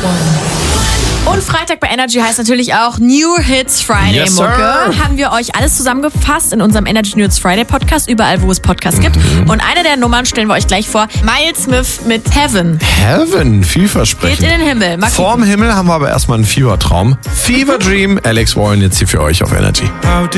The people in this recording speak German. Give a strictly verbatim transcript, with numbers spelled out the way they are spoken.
Und Freitag bei Energy heißt natürlich auch New Hits Friday, Yes, Mucke. sir. Haben wir euch alles zusammengefasst in unserem Energy New Hits Friday Podcast, überall wo es Podcasts gibt. Mhm. Und eine der Nummern stellen wir euch gleich vor. Miles Smith mit Heaven. Heaven, Geht vielversprechend. in den Himmel. Mal Vorm Himmel haben wir aber erstmal einen Fever-Traum. Fever Dream, Alex Warren jetzt hier für euch auf Energy.